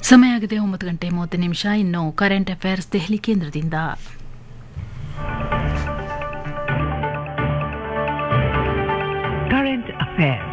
ಸಮಯ ಆಗಿದೆ 9:30 ಇನ್ನು ಕರೆಂಟ್ ಅಫೇರ್ಸ್ ದೆಹಲಿ ಕೇಂದ್ರದಿಂದ. Current Affairs.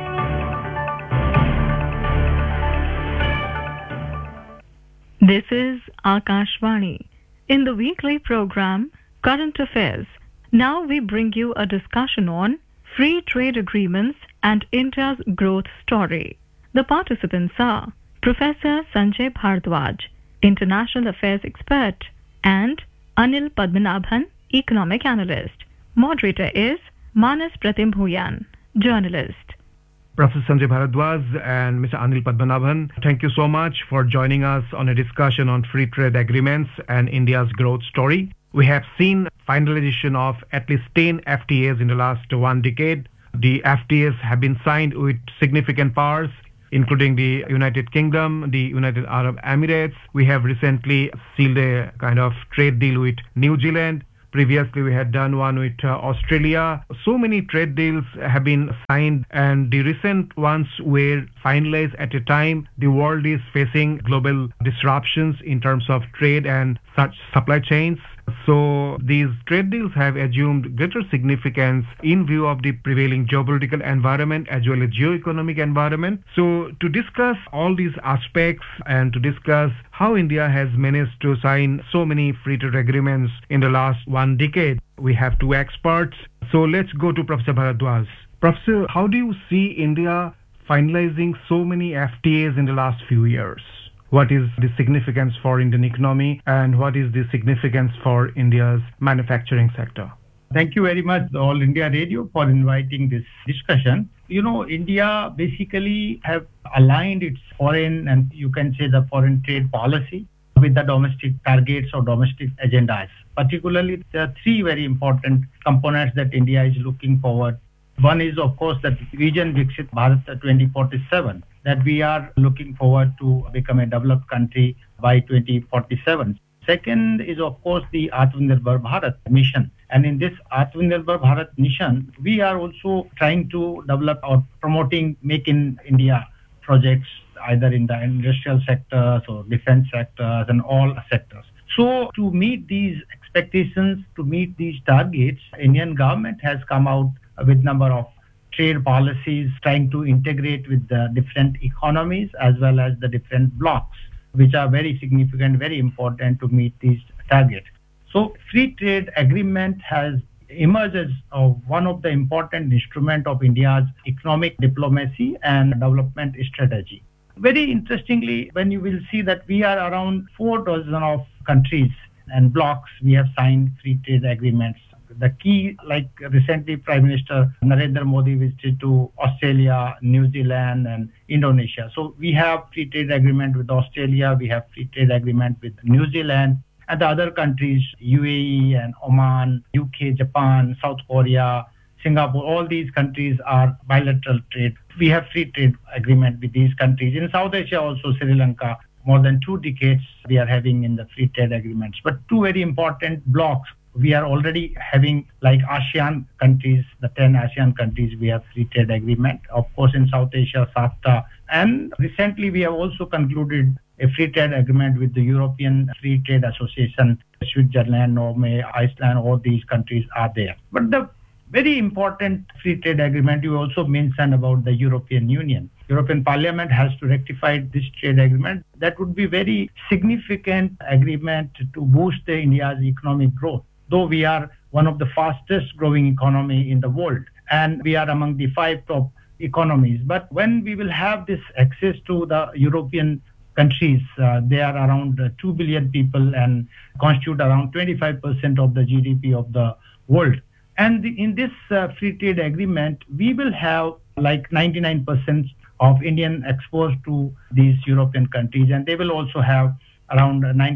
This is Akashvani. In the weekly program Current Affairs, now we bring you a discussion on free trade agreements and India's growth story. The participants are Professor Sanjay Bhardwaj, International Affairs expert, and Anil Padmanabhan, Economic Analyst. Moderator is Manas Pratim Bhuyan, Journalist. Professor Sanjay Bhardwaj and Mr. Anil Padmanabhan, thank you so much for joining us on a discussion on free trade agreements and India's growth story. We have seen finalization of at least 10 FTAs in the last one decade. The FTAs have been signed with significant powers, including the United Kingdom, the United Arab Emirates. We have recently sealed a kind of trade deal with New Zealand. Previously, we had done one with Australia. So many trade deals have been signed, and the recent ones were finalized at a time the world is facing global disruptions in terms of trade and such supply chains. So these trade deals have assumed greater significance in view of the prevailing geopolitical environment as well as geoeconomic environment. So to discuss all these aspects and to discuss how India has managed to sign so many free trade agreements in the last one decade, we have two experts. So let's go to Professor Bharadwaj. Professor, how do you see India finalizing so many FTAs in the last few years? What is the significance for Indian economy and what is the significance for India's manufacturing sector? Thank you very much, All India Radio, for inviting this discussion. You know, India basically have aligned its foreign and you can say the foreign trade policy with the domestic targets or domestic agendas. Particularly, there are three very important components that India is looking forward. One is, of course, that Vision Viksit Bharat 2047, that we are looking forward to become a developed country by 2047. Second is, of course, the Atmanirbhar Bharat mission. And in this Atmanirbhar Bharat mission, we are also trying to develop or promoting Make in India projects, either in the industrial sectors or defense sectors and all sectors. So to meet these expectations, to meet these targets, Indian government has come out with number of trade policies trying to integrate with the different economies as well as the different blocks, which are very significant, very important to meet these targets. So free trade agreement has emerged as one of the important instruments of India's economic diplomacy and development strategy. Very interestingly, when you will see that we are around 4 dozen of countries and blocks, we have signed free trade agreements. The key, like recently Prime Minister Narendra Modi visited to Australia, New Zealand and Indonesia. So we have free trade agreement with Australia, we have free trade agreement with New Zealand and the other countries, UAE and Oman, UK, Japan, South Korea, Singapore, all these countries are bilateral trade. We have free trade agreement with these countries. In South Asia also, Sri Lanka, more than 2 decades we are having in the free trade agreements. But two very important blocks we are already having, like ASEAN countries, the 10 ASEAN countries, we have free trade agreement. Of course, in South Asia, SAFTA. And recently, we have also concluded a free trade agreement with the European Free Trade Association, Switzerland, Norway, Iceland, all these countries are there. But the very important free trade agreement you also mentioned about the European Union. European Parliament has to rectify this trade agreement. That would be very significant agreement to boost India's economic growth. Though we are one of the fastest growing economy in the world and we are among the 5 top economies. But when we will have this access to the European countries, they are around 2 billion people and constitute around 25% of the GDP of the world. And in this free trade agreement, we will have like 99% of Indian exports to these European countries, and they will also have around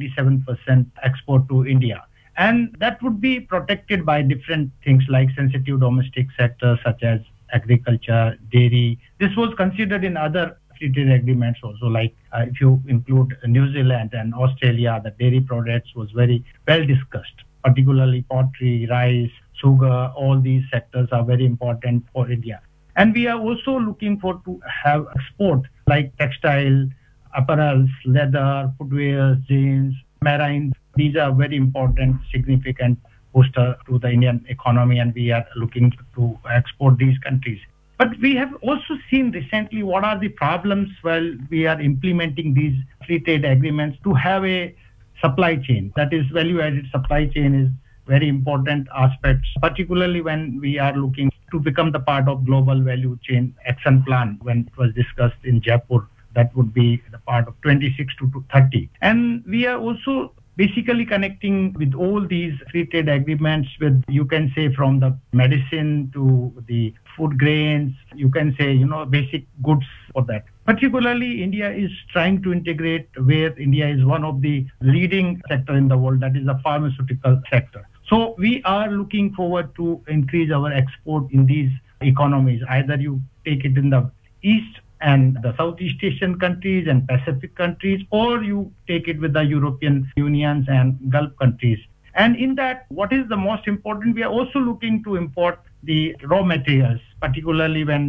97% export to India. And that would be protected by different things like sensitive domestic sectors such as agriculture, dairy. This was considered in other free trade agreements also, like if you include New Zealand and Australia, the dairy products was very well discussed, particularly poultry, rice, sugar, all these sectors are very important for India. And we are also looking for to have export like textile, apparels, leather, footwear, jeans, marine. These are very important, significant booster to the Indian economy, and we are looking to export these countries. But we have also seen recently what are the problems while we are implementing these free trade agreements to have a supply chain. That is, value-added supply chain is very important aspects, particularly when we are looking to become the part of global value chain action plan when it was discussed in Jaipur. That would be the part of 26 to 30. And we are also basically connecting with all these free trade agreements with, you can say, from the medicine to the food grains, you can say, basic goods for that. Particularly, India is trying to integrate where India is one of the leading sector in the world, that is the pharmaceutical sector. So we are looking forward to increase our export in these economies. Either you take it in the East and the Southeast Asian countries and Pacific countries, or you take it with the European Unions and Gulf countries. And in that, what is the most important? We are also looking to import the raw materials, particularly when